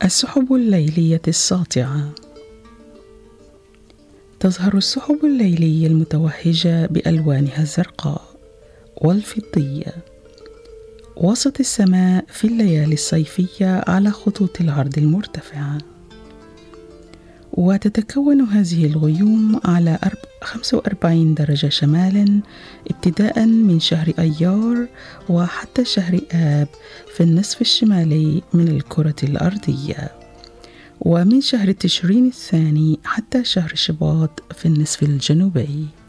السحب الليلية الساطعة. تظهر السحب الليلية المتوهجة بألوانها الزرقاء والفضية وسط السماء في الليالي الصيفية على خطوط العرض المرتفعة، وتتكون هذه الغيوم على 45 درجة شمالا ابتداء من شهر أيار وحتى شهر آب في النصف الشمالي من الكرة الأرضية، ومن شهر تشرين الثاني حتى شهر شباط في النصف الجنوبي.